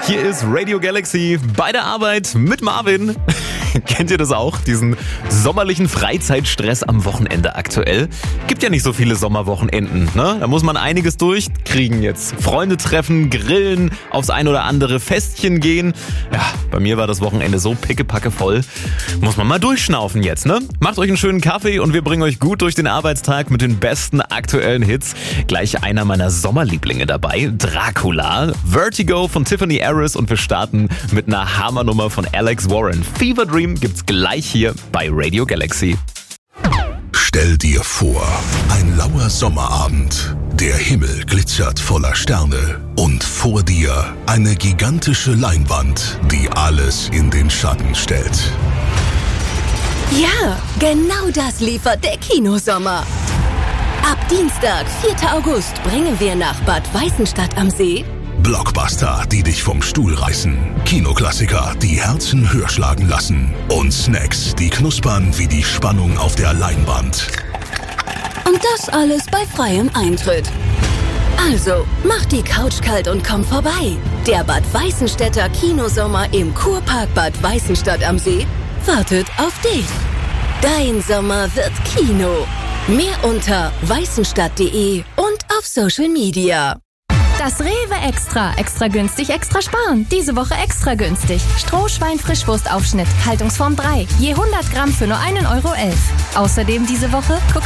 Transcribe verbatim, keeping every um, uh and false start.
Hier ist Radio Galaxy bei der Arbeit mit Marvin. Kennt ihr das auch? Diesen sommerlichen Freizeitstress am Wochenende aktuell? Gibt ja nicht so viele Sommerwochenenden, ne? Da muss man einiges durchkriegen jetzt. Freunde treffen, grillen, aufs ein oder andere Festchen gehen. Ja, bei mir war das Wochenende so pickepacke voll. Muss man mal durchschnaufen jetzt, ne? Macht euch einen schönen Kaffee und wir bringen euch gut durch den Arbeitstag mit den besten aktuellen Hits. Gleich einer meiner Sommerlieblinge dabei, Dracula, Vertigo von Tiffany Harris und wir starten mit einer Hammernummer von Alex Warren. Fever Dream gibt's gleich hier bei Radio Galaxy. Stell dir vor, ein lauer Sommerabend. Der Himmel glitzert voller Sterne. Und vor dir eine gigantische Leinwand, die alles in den Schatten stellt. Ja, genau das liefert der Kinosommer. Ab Dienstag, vierten August, bringen wir nach Bad Weißenstadt am See Blockbuster, die dich vom Stuhl reißen. Kinoklassiker, die Herzen höher schlagen lassen. Und Snacks, die knuspern wie die Spannung auf der Leinwand. und das alles bei freiem Eintritt. Also, mach die Couch kalt und komm vorbei. Der Bad Weißenstädter Kinosommer im Kurpark Bad Weißenstadt am See wartet auf dich. Dein Sommer wird Kino. Mehr unter weißenstadt punkt de und auf Social Media. Das Rewe Extra. Extra günstig, extra sparen. Diese Woche extra günstig. Strohschwein-Frischwurstaufschnitt. Haltungsform drei. Je hundert Gramm für nur einen Euro elf. Außerdem diese Woche